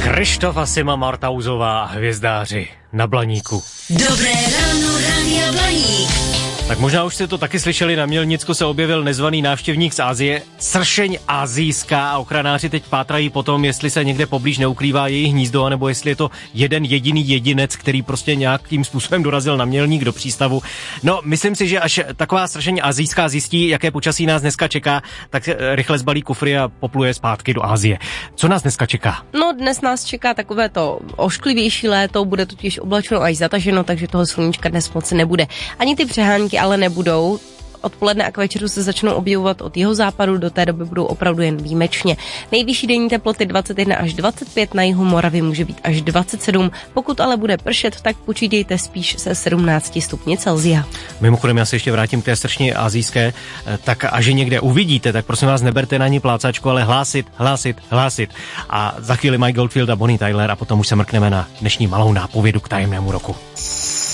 Krištof a Sima Martauzová, hvězdáři na Blaníku. Dobré ráno, Rádia Blaník. Tak možná už jste to taky slyšeli, na Mělnicku se objevil nezvaný návštěvník z Asie, sršeň asijská, a ochranáři teď pátrají po tom, jestli se někde poblíž neukrývá její hnízdo, anebo jestli je to jeden jediný jedinec, který prostě nějakým způsobem dorazil na Mělník do přístavu. No, myslím si, že až taková sršeň asijská zjistí, jaké počasí nás dneska čeká, tak rychle zbalí kufry a popluje zpátky do Asie. Co nás dneska čeká? No, dnes nás čeká takové to ošklivější léto, bude totiž oblačno až zataženo, takže toho sluníčka dnes moc nebude. Ani ty přehánky ale nebudou. Odpoledne a k večeru se začnou objevovat od jihozápadu, do té doby budou opravdu jen výjimečně. Nejvyšší denní teploty 21 až 25, na jihu Moravy může být až 27, pokud ale bude pršet, tak počítejte spíš se 17 stupni Celsia. Mimochodem, já se ještě vrátím k té sršni asijské, tak a že někde uvidíte, tak prosím vás, neberte na ní plácačku, ale hlásit. A za chvíli Mike Goldfield a Bonnie Tyler a potom už se mrkneme na dnešní malou nápovědu k tajemnému roku.